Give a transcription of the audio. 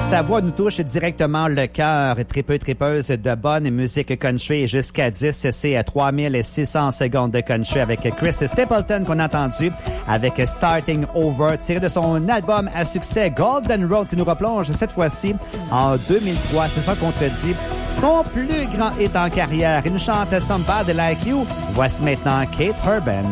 Sa voix nous touche directement le cœur. Tripeuse de bonne musique country jusqu'à 10. C'est à 3600 secondes de country avec Chris Stapleton qu'on a entendu avec Starting Over, tiré de son album à succès Golden Road qui nous replonge cette fois-ci en 2003. C'est ça qu'on te dit. Son plus grand hit en carrière. Il nous chante Somebody Like You. Voici maintenant Kate Urban.